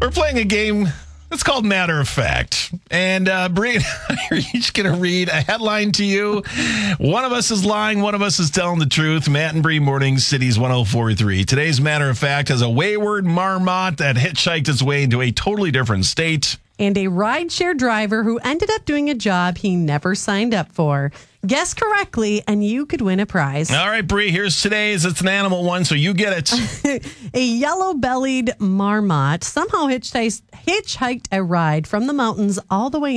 We're playing a game. It's called Matter of Fact. And Bree and I are each going to read a headline to you. One of us is lying. One of us is telling the truth. Matt and Bree Mornings, Cities 104.3. Today's Matter of Fact has a wayward marmot that hitchhiked its way into a totally different state. And a rideshare driver who ended up doing a job he never signed up for. Guess correctly, and you could win a prize. All right, Bree, here's today's. It's an animal one, so you get it. A yellow-bellied marmot somehow hitchhiked a ride from the mountains all the way